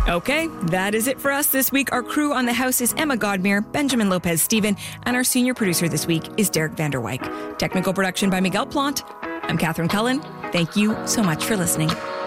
Okay, that is it for us this week. Our crew on the house is Emma Godmere, Benjamin Lopez-Steven, and our senior producer this week is Derek Vander Wyk. Technical production by Miguel Plant. I'm Catherine Cullen. Thank you so much for listening.